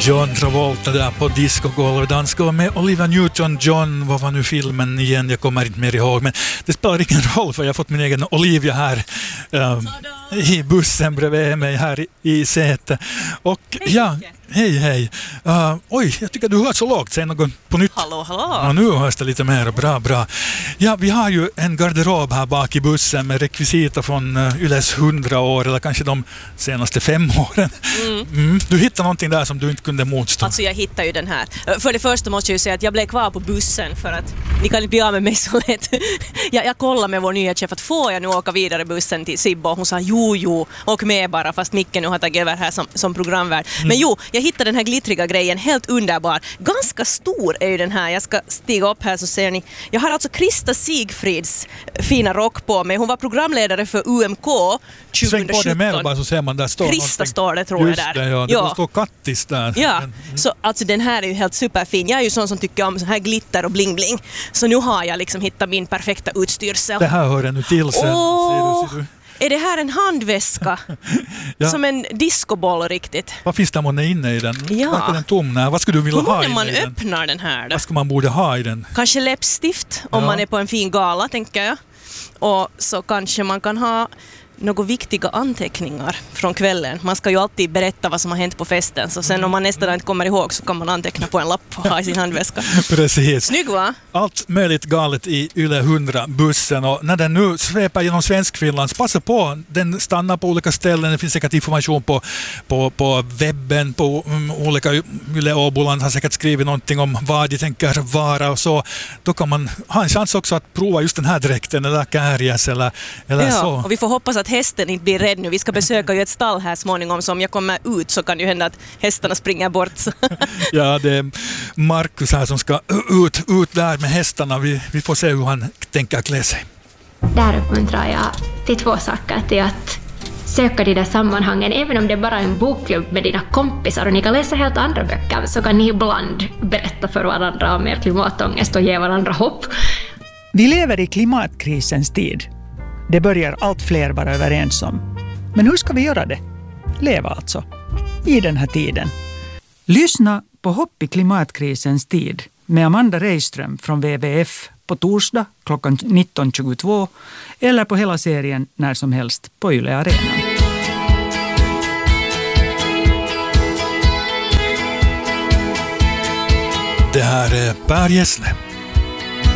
John Travolta där på discogolvet. Han ska vara med Olivia Newton-John. Vad var nu filmen igen? Jag kommer inte mer ihåg. Men det spelar ingen roll för jag har fått min egen Olivia här i bussen bredvid mig här i sätet. Och ja, hej. Oj, jag tycker du hör så lågt. Säg något på nytt. Hallå. Ja, nu hörs det lite mer. Bra. Ja, vi har ju en garderob här bak i bussen med rekvisita från Yles 100 år eller kanske de senaste 5 åren. Du hittade någonting där som du inte kunde motstå. Alltså jag hittade ju den här. För det första måste jag ju säga att jag blev kvar på bussen för att ni kan inte bli av med mig så lätt. Jag kollade med vår nya chef att får jag nu åka vidare bussen till Sibbo? Och hon sa jo, åk med bara fast Micke nu har tagit över här som programvärd. Men jag hittade den här glittriga grejen, helt underbar. Ganska stor är ju den här. Jag ska stiga upp här så ser ni. Jag har alltså Krista Sigfrids fina rock på mig. Hon var programledare för UMK 2017. Sväng på det mer bara så ser man där står Krista någonting. står det tror jag där. Just det, det står Kattis där. Ja, så alltså den här är ju helt superfin. Jag är ju sån som tycker om så här glitter och bling-bling. Så nu har jag liksom hittat min perfekta utstyrsel. Det här hör ännu till sen. Ser du. Är det här en handväska? Ja. Som en discoboll riktigt. Vad finns det man är inne i den? Ja. Varför den tom? Vad skulle du vilja ha Hur inne man i den? öppnar den här då? Vad ska man borde ha i den? Kanske läppstift om man är på en fin gala, tänker jag. Och så kanske man kan ha några viktiga anteckningar från kvällen. Man ska ju alltid berätta vad som har hänt på festen. Så sen om man nästa dag inte kommer ihåg så kan man anteckna på en lapp och ha i sin handväska. Precis. Snygg va? Allt möjligt galet i Yle 100-bussen. Och när den nu sväpar genom Svenskfinland, passa på. Den stannar på olika ställen. Det finns säkert information på webben, på olika Yle Åboland har säkert skrivit någonting om vad de tänker vara och så. Då kan man ha en chans också att prova just den här dräkten eller kärjes eller så. Och vi får hoppas att hästen inte blir rädd nu. Vi ska besöka ju ett stall här småningom, så om jag kommer ut så kan det ju hända att hästarna springer bort. Ja, det är Markus här som ska ut där med hästarna. Vi får se hur han tänker klä sig. Där uppmuntrar jag till 2 saker. Till att söka de där sammanhangen, även om det är bara en bokklubb med dina kompisar och ni kan läsa helt andra böcker, så kan ni ibland berätta för varandra om er klimatångest och ge varandra hopp. Vi lever i klimatkrisens tid. Det börjar allt fler vara överens om. Men hur ska vi göra det? Leva alltså. I den här tiden. Lyssna på Hopp i klimatkrisens tid med Amanda Reiström från WWF på torsdag klockan 19.22 eller på hela serien när som helst på Yle Arenan. Det här är Per Gessle.